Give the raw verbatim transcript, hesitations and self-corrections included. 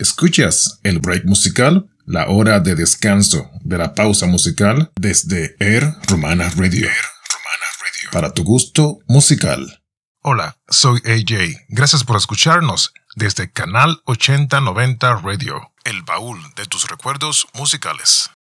Escuchas el break musical, la hora de descanso de la pausa musical desde Air Romana Radio. Air Romana Radio. Para tu gusto musical. Hola, soy A J. Gracias por escucharnos desde Canal ochenta noventa Radio, el baúl de tus recuerdos musicales.